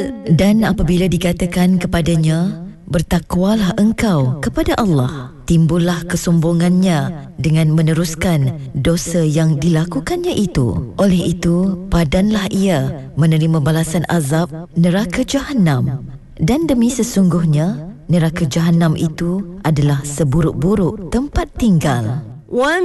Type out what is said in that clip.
Dan apabila dikatakan kepadanya, bertakwalah engkau kepada Allah, timbullah kesombongannya dengan meneruskan dosa yang dilakukannya itu. Oleh itu, padanlah ia menerima balasan azab neraka Jahannam. Dan demi sesungguhnya, neraka Jahannam itu adalah seburuk-buruk tempat tinggal.